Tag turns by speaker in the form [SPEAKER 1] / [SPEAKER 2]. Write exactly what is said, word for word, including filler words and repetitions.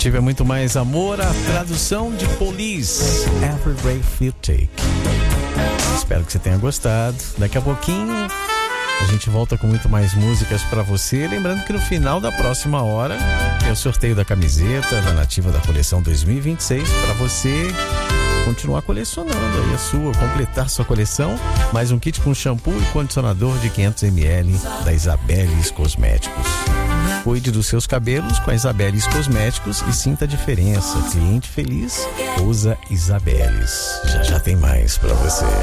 [SPEAKER 1] Nativa é muito mais amor, a tradução de Police, Every Breath You Take. Espero que você tenha gostado. Daqui a pouquinho a gente volta com muito mais músicas para você. Lembrando que no final da próxima hora tem o sorteio da camiseta da Nativa da coleção dois mil e vinte e seis para você continuar colecionando aí a sua, completar sua coleção. Mais um kit com shampoo e condicionador de quinhentos mililitros da Isabeles Cosméticos. Cuide dos seus cabelos com a Isabeles Cosméticos e sinta a diferença. Cliente feliz, usa Isabeles. Já já tem mais para você.